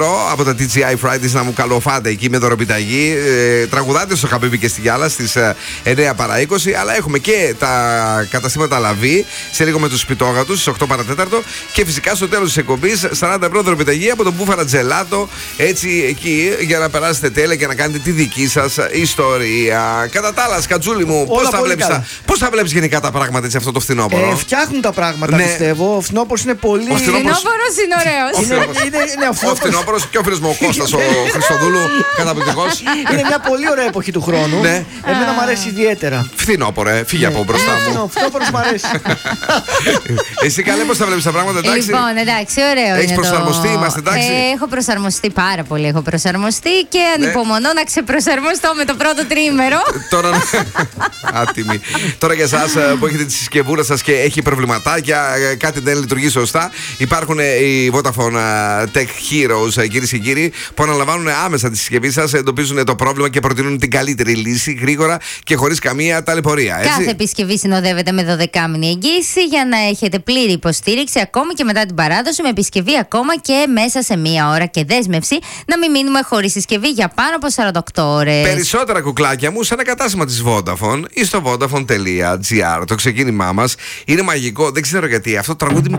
από τα TGI Fridays να μου καλοφάτε εκεί με δωροπιταγή. Τραγουδάτε στο Χαμπίμπι και στη Γυάλα στις 9 παρά 20. Αλλά έχουμε και τα καταστήματα Λαβή σε λίγο με τους σπιτόγατους στις 8 παρατέταρτο. Και φυσικά στο τέλος της εκπομπής 40 ευρώ δωροπιταγή από τον Μπούφαρα Τζελάτο. Έτσι εκεί για να περάσετε τέλεια και να κάνετε τη δική σας ιστορία. Κατά τα άλλα, Σκατζούλη μου, πώς θα βλέπεις γενικά τα πράγματα έτσι αυτό το φθινόπωρο? Φτιάχνουν τα πράγματα, πιστεύω. Ο φθινόπωρος είναι πολύ. Ο φθινόπωρος είναι ωραίος. Ο φθινόπωρος και ο φίλος μου ο Κώστας, ο Χριστοδούλου, καταπληκτικός. Είναι μια πολύ ωραία εποχή του χρόνου. Εμένα μου αρέσει ιδιαίτερα. Φθινόπωρε, φύγε από μπροστά μου. Φθινόπωρος μου αρέσει. Εσύ καλέ, πώς θα βλέπεις τα πράγματα, εντάξει? Λοιπόν, εντάξει, ωραίο. Έχεις προσαρμοστεί, είμαστε εντάξει? Έχω προσαρμοστεί πάρα πολύ. Έχω προσαρμοστεί και ανυπομονώ να ξεπροσαρμοστώ με το πρώτο τριήμερο. Τώρα. Άτιμη. Τώρα για εσάς που έχετε τη συσκευούρα σας και έχει προβληματάκια, κάτι δεν λειτουργεί σωστά, υπάρχουν οι Vodafone Tech Heroes, κυρίες και κύριοι, που αναλαμβάνουν άμεσα τη συσκευή σας, εντοπίζουν το πρόβλημα και προτείνουν την καλύτερη λύση γρήγορα και χωρίς καμία ταλαιπωρία. Κάθε επισκευή συνοδεύεται με 12μηνη εγγύηση για να έχετε πλήρη υποστήριξη ακόμη και μετά την παράδοση, με επισκευή ακόμα και μέσα σε μία ώρα και δέσμευση να μην μείνουμε χωρίς συσκευή για πάνω από 48 ώρες. Περισσότερα κουκλάκια μου σε ένα κατάστημα της Vodafone ή στο vodafone.gr. Το ξεκίνημά μας είναι μαγικό. Δεν ξέρω γιατί αυτό το τραγούδι μου